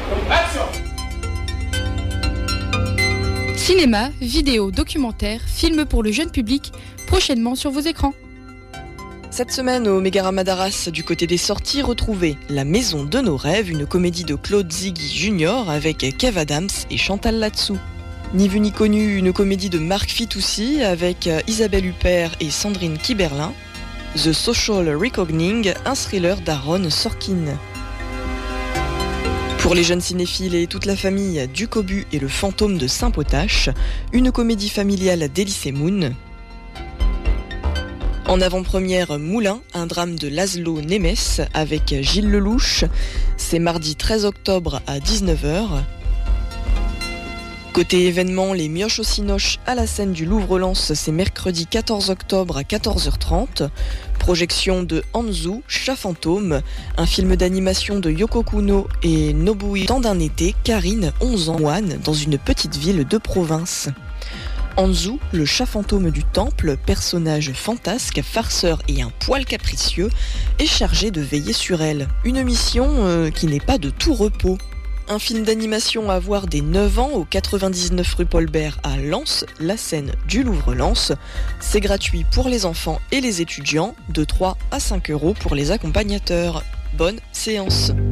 Cinéma, vidéo, documentaire, films pour le jeune public, prochainement sur vos écrans. Cette semaine, au Mégarama d'Arras, du côté des sorties, retrouvez La Maison de nos rêves, une comédie de Claude Ziggy Jr. avec Kev Adams et Chantal Latsou. Ni vu ni connu, une comédie de Marc Fitoussi avec Isabelle Huppert et Sandrine Kiberlin. The Social Reckoning, un thriller d'Aaron Sorkin. Pour les jeunes cinéphiles et toute la famille, Du Cobu et le fantôme de Saint-Potache, une comédie familiale d'Elysée Moon. En avant-première, Moulin, un drame de Laszlo Nemes avec Gilles Lelouch. C'est mardi 13 octobre à 19h. Côté événement, les Mioches au Cinoche à la scène du Louvre-Lens, c'est mercredi 14 octobre à 14h30. Projection de Anzu, Chat fantôme, un film d'animation de Yoko Kuno et Nobui. Temps d'un été, Karine, 11 ans, moine, dans une petite ville de province. Anzu, le chat fantôme du temple, personnage fantasque, farceur et un poil capricieux, est chargé de veiller sur elle. Une mission qui n'est pas de tout repos. Un film d'animation à voir dès 9 ans au 99 rue Paul Bert à Lens, la scène du Louvre-Lens. C'est gratuit pour les enfants et les étudiants, de 3 à 5 € pour les accompagnateurs. Bonne séance.